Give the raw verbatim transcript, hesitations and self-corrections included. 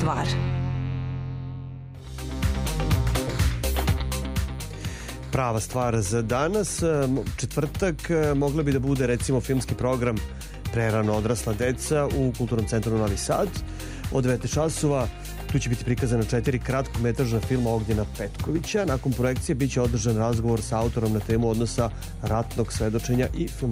stvar. Prava stvar za danas. Četvrtak mogla bi da bude recimo filmski program Prerano odrasla deca u Kulturnom centru Novi Sad. Od devet časova tu će biti prikazana četiri kratkometražna filma Ognjena Petkovića. Nakon projekcije biće održan razgovor sa autorom na temu odnosa ratnog svedočenja i film